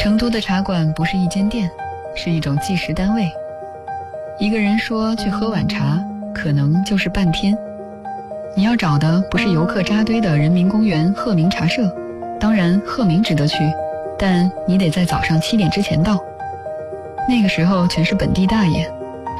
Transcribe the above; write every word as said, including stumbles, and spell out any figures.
成都的茶馆不是一间店，是一种计时单位。一个人说去喝碗茶，可能就是半天。你要找的不是游客扎堆的人民公园鹤鸣茶社，当然鹤鸣值得去，但你得在早上七点之前到。那个时候全是本地大爷，